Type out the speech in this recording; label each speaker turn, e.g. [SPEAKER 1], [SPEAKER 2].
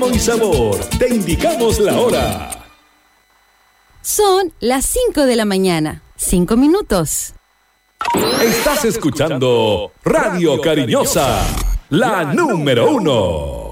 [SPEAKER 1] ritmo y sabor. Te indicamos la hora.
[SPEAKER 2] Son las 5 de la mañana. 5 minutos.
[SPEAKER 1] Estás escuchando Radio Cariñosa, la número 1.